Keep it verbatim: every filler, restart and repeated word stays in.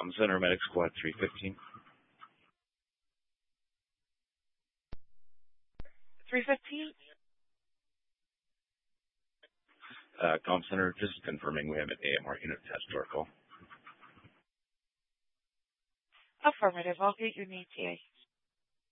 Comm Center, Medic Squad three fifteen. three fifteen? Uh, Comm Center, just confirming we have an A M R unit attached to our call. Affirmative. I'll get your E T A.